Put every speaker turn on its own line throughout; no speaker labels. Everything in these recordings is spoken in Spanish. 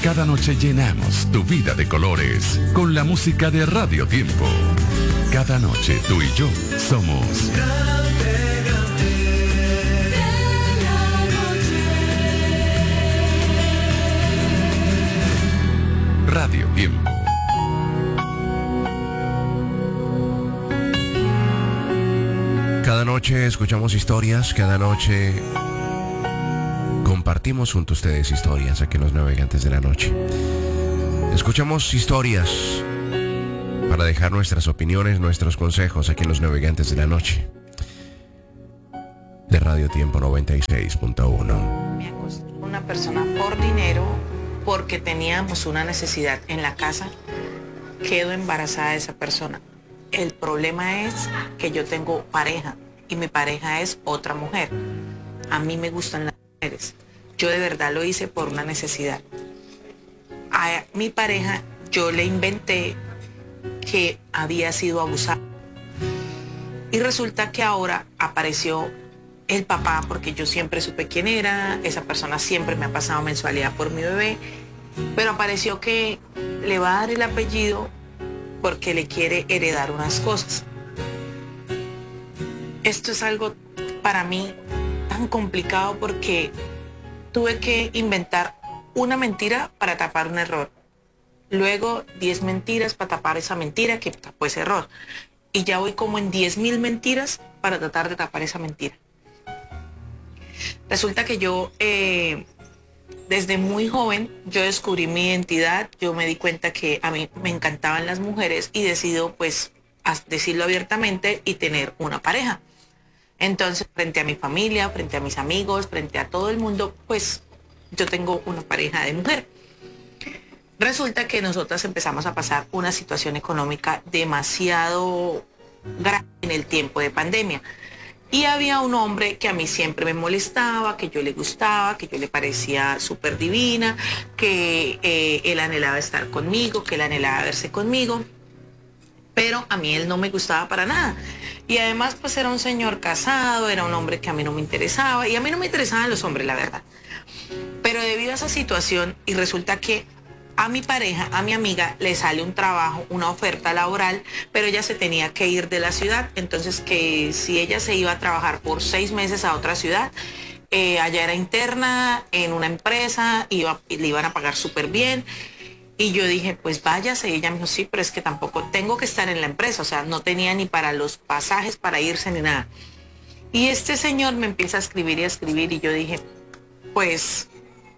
Cada noche llenamos tu vida de colores con la música de Radio Tiempo. Cada noche tú y yo somos Radio Tiempo.
Cada noche escuchamos historias, cada noche compartimos junto a ustedes historias aquí en Los Navegantes de la Noche. Escuchamos historias para dejar nuestras opiniones, nuestros consejos aquí en Los Navegantes de la Noche de Radio Tiempo 96.1.
Me acosté con una persona por dinero porque teníamos una necesidad en la casa. Quedo embarazada de esa persona. El problema es que yo tengo pareja y mi pareja es otra mujer. A mí me gustan las mujeres. Yo de verdad lo hice por una necesidad. A mi pareja yo le inventé que había sido abusada. Y resulta que ahora apareció el papá, porque yo siempre supe quién era. Esa persona siempre me ha pasado mensualidad por mi bebé. Pero apareció que le va a dar el apellido porque le quiere heredar unas cosas. Esto es algo para mí tan complicado porque tuve que inventar una mentira para tapar un error. Luego 10 mentiras para tapar esa mentira que tapó ese error. Y ya voy como en 10.000 mentiras para tratar de tapar esa mentira. Resulta que yo, desde muy joven, yo descubrí mi identidad. Yo me di cuenta que a mí me encantaban las mujeres y decido, pues, decirlo abiertamente y tener una pareja. Entonces, frente a mi familia, frente a mis amigos, frente a todo el mundo, pues, yo tengo una pareja de mujer. Resulta que nosotras empezamos a pasar una situación económica demasiado grave en el tiempo de pandemia. Y había un hombre que a mí siempre me molestaba, que yo le gustaba, que yo le parecía súper divina, que él anhelaba estar conmigo, que él anhelaba verse conmigo. Pero a mí él no me gustaba para nada. Y además pues era un señor casado, era un hombre que a mí no me interesaba. Y a mí no me interesaban los hombres, la verdad. Pero debido a esa situación, y resulta que a mi pareja, a mi amiga, le sale un trabajo, una oferta laboral, pero ella se tenía que ir de la ciudad. Entonces que si ella se iba a trabajar por 6 meses a otra ciudad, allá era interna en una empresa, le iban a pagar súper bien. Y yo dije, pues váyase. Y ella me dijo, sí, pero es que tampoco tengo que estar en la empresa. O sea, no tenía ni para los pasajes para irse ni nada. Y este señor me empieza a escribir y yo dije, pues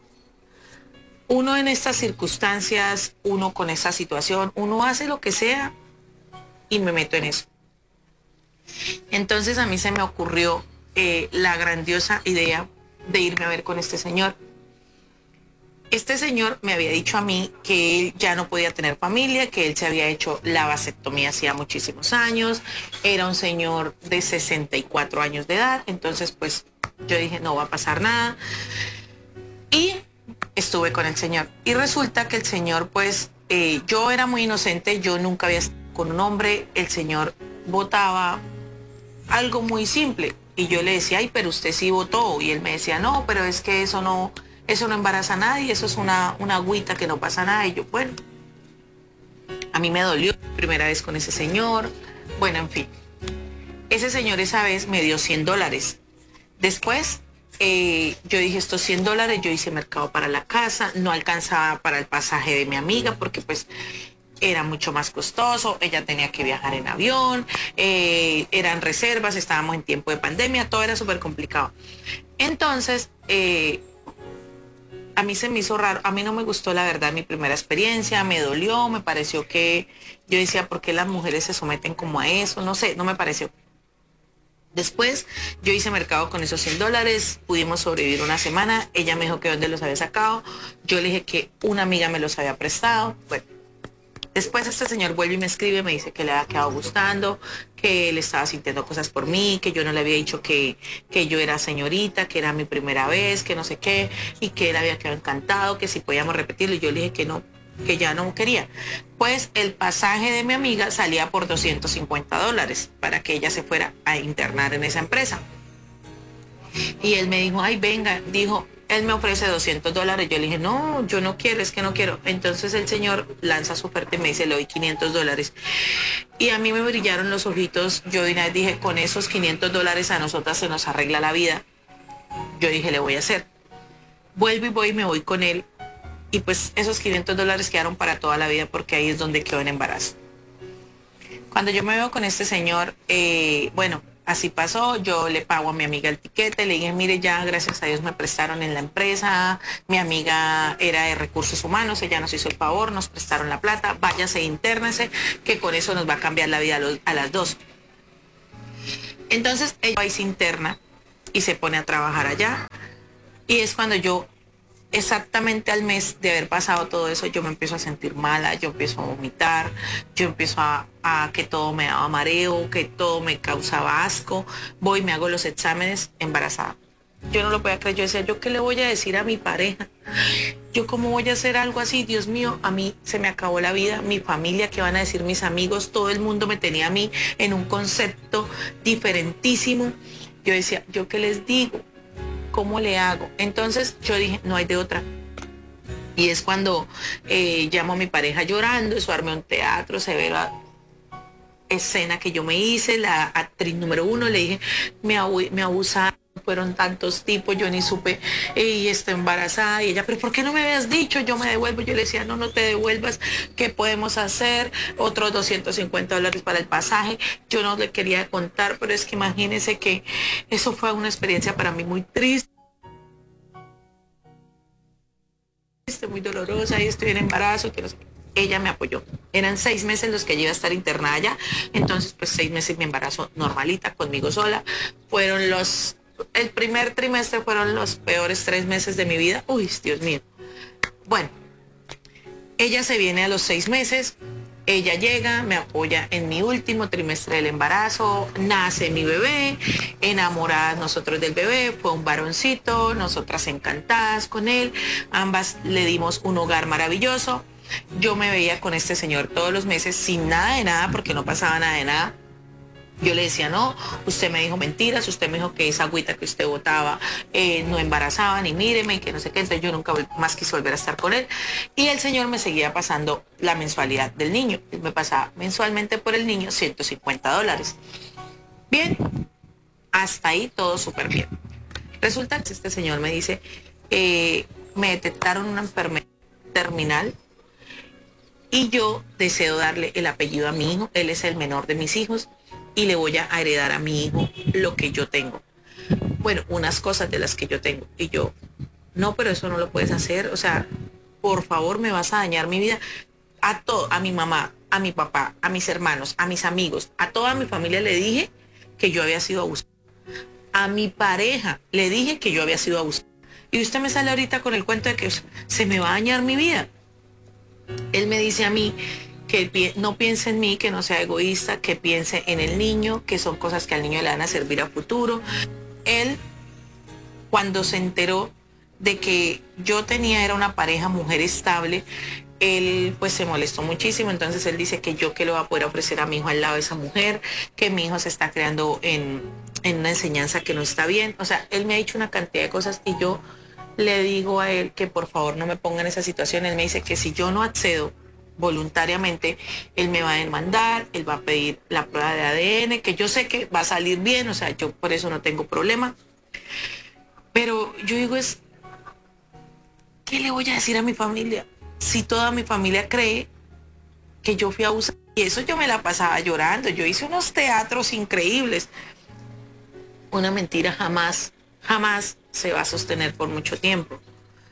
uno en estas circunstancias, uno con esta situación, uno hace lo que sea y me meto en eso. Entonces a mí se me ocurrió la grandiosa idea de irme a ver con este señor. Este señor me había dicho a mí que él ya no podía tener familia, que él se había hecho la vasectomía hacía muchísimos años, era un señor de 64 años de edad. Entonces pues yo dije, no va a pasar nada. Y estuve con el señor. Y resulta que el señor, pues, yo era muy inocente, yo nunca había estado con un hombre. El señor votaba algo muy simple. Y yo le decía, ay, pero usted sí votó. Y él me decía, no, pero es que eso no embaraza a nadie, eso es una agüita que no pasa nada. Y yo, bueno, a mí me dolió primera vez con ese señor. Bueno, en fin. Ese señor esa vez me dio $100. Después, yo dije, estos $100, yo hice mercado para la casa, no alcanzaba para el pasaje de mi amiga porque pues era mucho más costoso, ella tenía que viajar en avión, eran reservas, estábamos en tiempo de pandemia, todo era súper complicado. Entonces, a mí se me hizo raro, a mí no me gustó la verdad mi primera experiencia, me dolió, me pareció que, yo decía, ¿por qué las mujeres se someten como a eso? No sé, no me pareció. Después yo hice mercado con esos $100, pudimos sobrevivir una semana. Ella me dijo que dónde los había sacado. Yo le dije que una amiga me los había prestado. Bueno, después este señor vuelve y me escribe, me dice que le había quedado gustando, que él estaba sintiendo cosas por mí, que yo no le había dicho que yo era señorita, que era mi primera vez, que no sé qué, y que él había quedado encantado, que si podíamos repetirlo. Y yo le dije que no, que ya no quería. Pues el pasaje de mi amiga salía por $250 para que ella se fuera a internar en esa empresa. Y él me dijo, ay, venga, dijo, Él me ofrece $200. Yo le dije, no, yo no quiero, es que no quiero. Entonces el señor lanza su oferta y me dice, le doy $500. Y a mí me brillaron los ojitos. Yo de una vez dije, con esos $500 a nosotras se nos arregla la vida. Yo dije, le voy a hacer. Vuelvo y voy y me voy con él. Y pues esos $500 quedaron para toda la vida porque ahí es donde quedó en embarazo. Cuando yo me veo con este señor, bueno, así pasó, yo le pago a mi amiga el tiquete, le dije, mire, ya gracias a Dios me prestaron en la empresa, mi amiga era de recursos humanos, ella nos hizo el favor, nos prestaron la plata, váyase, intérnese, que con eso nos va a cambiar la vida a las dos. Entonces ella ahí se interna y se pone a trabajar allá, y es cuando yo, exactamente al mes de haber pasado todo eso, yo me empiezo a sentir mala, yo empiezo a vomitar, yo empiezo a que todo me daba mareo, que todo me causaba asco, voy, me hago los exámenes, embarazada. Yo no lo podía creer, yo decía, ¿yo qué le voy a decir a mi pareja? ¿Yo cómo voy a hacer algo así? Dios mío, a mí se me acabó la vida, mi familia, ¿qué van a decir mis amigos? Todo el mundo me tenía a mí en un concepto diferentísimo. Yo decía, ¿yo qué les digo? ¿Cómo le hago? Entonces yo dije, no hay de otra. Y es cuando llamo a mi pareja llorando, eso armé un teatro, se ve la escena que yo me hice, la actriz número 1, le dije, me abusaron, fueron tantos tipos, yo ni supe, y estoy embarazada, y ella, pero ¿por qué no me habías dicho? Yo me devuelvo. Yo le decía, no, no te devuelvas, ¿qué podemos hacer? Otros $250 para el pasaje. Yo no le quería contar, pero es que imagínense que eso fue una experiencia para mí muy triste, muy dolorosa, y estoy en embarazo, que no sé qué. Ella me apoyó. Eran 6 meses los que yo iba a estar internada allá, entonces pues 6 meses mi embarazo normalita, conmigo sola. El primer trimestre fueron los peores 3 meses de mi vida. Uy, Dios mío. Bueno, ella se viene a los 6 meses, ella llega, me apoya en mi último trimestre del embarazo, nace mi bebé, enamoradas nosotros del bebé, fue un varoncito, nosotras encantadas con él, ambas le dimos un hogar maravilloso. Yo me veía con este señor todos los meses sin nada de nada, porque no pasaba nada de nada. Yo le decía, no, usted me dijo mentiras, usted me dijo que esa agüita que usted botaba no embarazaba, ni míreme, y que no sé qué. Entonces yo nunca más quise volver a estar con él. Y el señor me seguía pasando la mensualidad del niño. Él me pasaba mensualmente por el niño $150. Bien, hasta ahí todo súper bien. Resulta que este señor me dice, me detectaron una enfermedad terminal, y yo deseo darle el apellido a mi hijo. Él es el menor de mis hijos y le voy a heredar a mi hijo lo que yo tengo. Bueno, unas cosas de las que yo tengo. Y yo, no, pero eso no lo puedes hacer. O sea, por favor, me vas a dañar mi vida. A mi mamá, a mi papá, a mis hermanos, a mis amigos, a toda mi familia le dije que yo había sido abusada. A mi pareja le dije que yo había sido abusada. Y usted me sale ahorita con el cuento de que se me va a dañar mi vida. Él me dice a mí que no piense en mí, que no sea egoísta, que piense en el niño, que son cosas que al niño le van a servir a futuro. Él, cuando se enteró de que yo era una pareja, mujer estable, él pues se molestó muchísimo. Entonces él dice que yo qué le voy a poder ofrecer a mi hijo al lado de esa mujer, que mi hijo se está creando en una enseñanza que no está bien. O sea, él me ha dicho una cantidad de cosas, y yo le digo a él que por favor no me ponga en esa situación. Él me dice que si yo no accedo voluntariamente, él me va a demandar, él va a pedir la prueba de ADN, que yo sé que va a salir bien, o sea, yo por eso no tengo problema. Pero yo digo ¿qué le voy a decir a mi familia? Si toda mi familia cree que yo fui abusada. Y eso yo me la pasaba llorando, yo hice unos teatros increíbles. Una mentira jamás se va a sostener por mucho tiempo.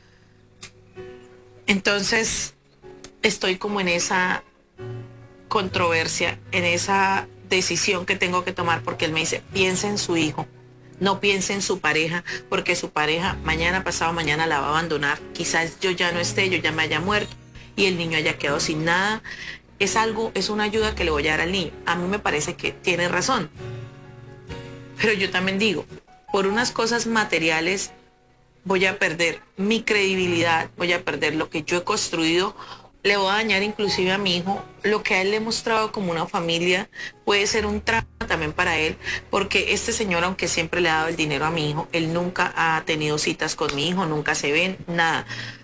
Entonces estoy como en esa controversia, en esa decisión que tengo que tomar, porque él me dice, piensa en su hijo, no piense en su pareja, porque su pareja mañana, pasado mañana la va a abandonar. Quizás yo ya no esté, yo ya me haya muerto y el niño haya quedado sin nada. Es una ayuda que le voy a dar al niño. A mí me parece que tiene razón. Pero yo también digo, por unas cosas materiales voy a perder mi credibilidad, voy a perder lo que yo he construido, le voy a dañar inclusive a mi hijo. Lo que a él le he mostrado como una familia puede ser un trauma también para él, porque este señor, aunque siempre le ha dado el dinero a mi hijo, él nunca ha tenido citas con mi hijo, nunca se ven, nada.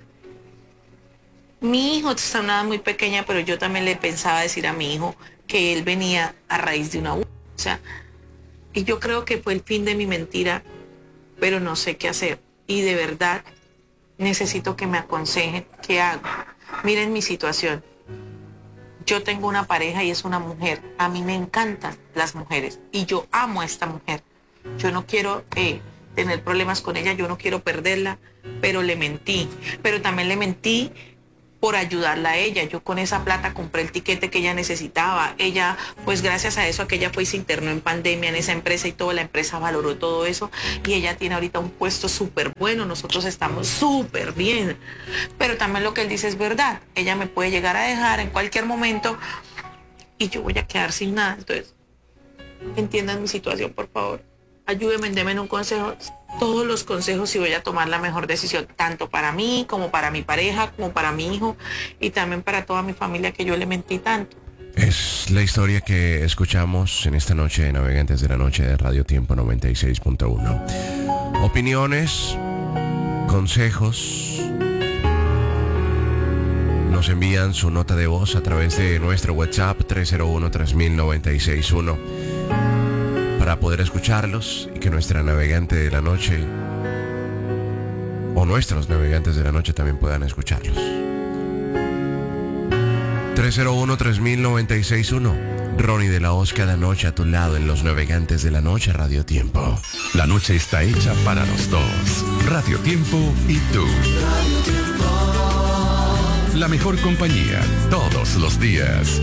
Mi hijo está en una edad muy pequeña, pero yo también le pensaba decir a mi hijo que él venía a raíz de un abuso. O sea, y yo creo que fue el fin de mi mentira, pero no sé qué hacer. Y de verdad necesito que me aconsejen qué hago. Miren mi situación. Yo tengo una pareja y es una mujer. A mí me encantan las mujeres y yo amo a esta mujer. Yo no quiero tener problemas con ella, yo no quiero perderla, pero le mentí. Pero también le mentí por ayudarla a ella. Yo con esa plata compré el tiquete que ella necesitaba. Ella, pues gracias a eso, a que ella fue y se internó en pandemia en esa empresa y toda la empresa valoró todo eso y ella tiene ahorita un puesto súper bueno. Nosotros estamos súper bien. Pero también lo que él dice es verdad. Ella me puede llegar a dejar en cualquier momento y yo voy a quedar sin nada. Entonces, entiendan mi situación, por favor. Ayúdenme, denme un consejo, todos los consejos y voy a tomar la mejor decisión, tanto para mí, como para mi pareja, como para mi hijo y también para toda mi familia que yo le mentí tanto.
Es la historia que escuchamos en esta noche de Navegantes de la Noche de Radio Tiempo 96.1. Opiniones, consejos, nos envían su nota de voz a través de nuestro WhatsApp 301-3000-961 para poder escucharlos y que nuestra navegante de la noche o nuestros navegantes de la noche también puedan escucharlos. 301-3000-961. Ronnie de la Hoz cada noche a tu lado en los Navegantes de la Noche Radio Tiempo.
La noche está hecha para los dos. Radio Tiempo y tú. La mejor compañía todos los días.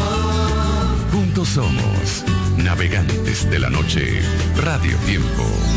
Juntos somos Navegantes de la Noche Radio Tiempo.